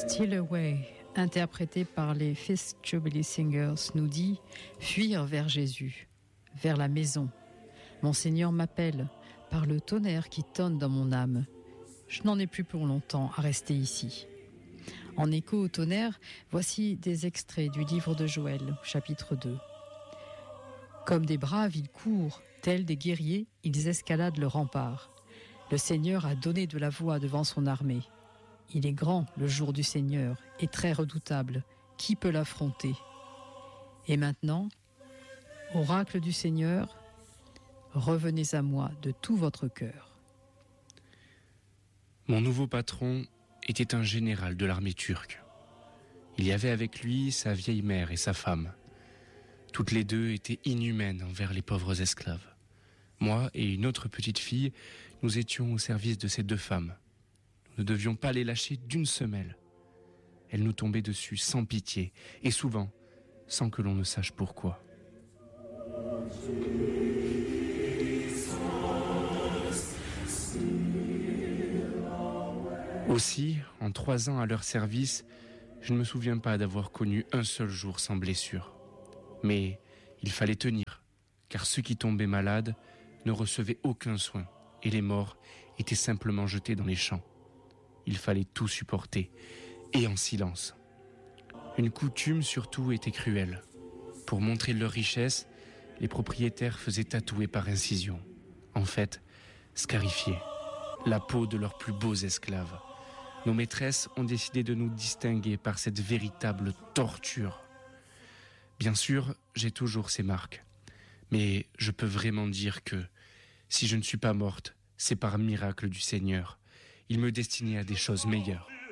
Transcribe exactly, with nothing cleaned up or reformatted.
Still Away, interprété par les Fifth Jubilee Singers, nous dit « Fuir vers Jésus, vers la maison. Mon Seigneur m'appelle par le tonnerre qui tonne dans mon âme. Je n'en ai plus pour longtemps à rester ici. » En écho au tonnerre, voici des extraits du livre de Joël, chapitre deux. Comme des braves, ils courent, tels des guerriers, ils escaladent le rempart. Le Seigneur a donné de la voix devant son armée. Il est grand, le jour du Seigneur, et très redoutable. Qui peut l'affronter ? Et maintenant, oracle du Seigneur, revenez à moi de tout votre cœur. Mon nouveau patron était un général de l'armée turque. Il y avait avec lui sa vieille mère et sa femme. Toutes les deux étaient inhumaines envers les pauvres esclaves. Moi et une autre petite fille, nous étions au service de ces deux femmes. Nous ne devions pas les lâcher d'une semelle. Elles nous tombaient dessus sans pitié, et souvent, sans que l'on ne sache pourquoi. Aussi, en trois ans à leur service, je ne me souviens pas d'avoir connu un seul jour sans blessure. Mais il fallait tenir, car ceux qui tombaient malades ne recevaient aucun soin, et les morts étaient simplement jetés dans les champs. Il fallait tout supporter, et en silence. Une coutume surtout était cruelle. Pour montrer leur richesse, les propriétaires faisaient tatouer par incision, en fait, scarifier, la peau de leurs plus beaux esclaves. Nos maîtresses ont décidé de nous distinguer par cette véritable torture. Bien sûr, j'ai toujours ces marques, mais je peux vraiment dire que, si je ne suis pas morte, c'est par miracle du Seigneur. Il me destinait à des choses meilleures.